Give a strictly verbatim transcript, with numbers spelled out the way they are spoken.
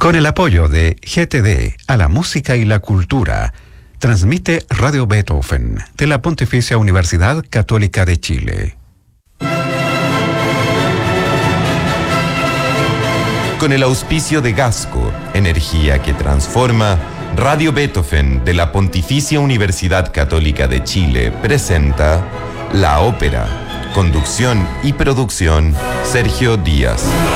Con el apoyo de G T D a la música y la cultura, transmite Radio Beethoven de la Pontificia Universidad Católica de Chile. Con el auspicio de Gasco, energía que transforma, Radio Beethoven de la Pontificia Universidad Católica de Chile presenta La Ópera. Conducción y producción, Sergio Díaz.